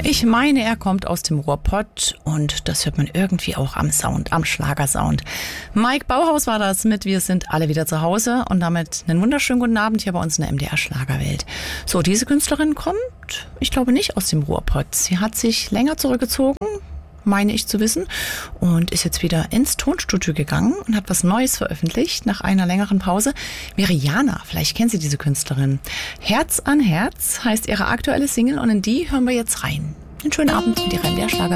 Ich meine, er kommt aus dem Ruhrpott und das hört man irgendwie auch am Sound, am Schlagersound. Mike Bauhaus war das mit Wir sind alle wieder zu Hause und damit einen wunderschönen guten Abend hier bei uns in der MDR Schlagerwelt. So, diese Künstlerin kommt, ich glaube nicht aus dem Ruhrpott. Sie hat sich länger zurückgezogen, meine ich zu wissen, und ist jetzt wieder ins Tonstudio gegangen und hat was Neues veröffentlicht nach einer längeren Pause. Meriana, vielleicht kennen Sie diese Künstlerin. Herz an Herz heißt ihre aktuelle Single und in die hören wir jetzt rein. Einen schönen Abend mit Ihrer MDR Schlagerwelt.